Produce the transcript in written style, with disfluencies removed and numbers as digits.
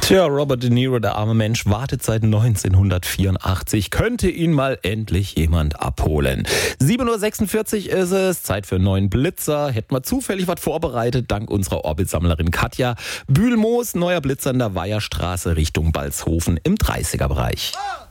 Tja, Robert De Niro, der arme Mensch, wartet seit 1984. Könnte ihn mal endlich jemand abholen. 7.46 Uhr ist es, Zeit für einen neuen Blitzer. Hätten wir zufällig was vorbereitet, dank unserer Orbitsammlerin Katja. Bühlmoos, neuer Blitzer in der Weiherstraße Richtung Balzhofen im 30er-Bereich.